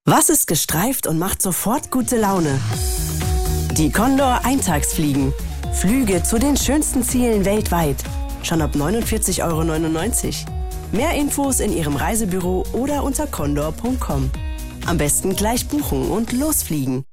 Was ist gestreift und macht sofort gute Laune? Die Condor Eintagsfliegen. Flüge zu den schönsten Zielen weltweit. Schon ab 49,99 €. Mehr Infos in Ihrem Reisebüro oder unter condor.com. Am besten gleich buchen und losfliegen.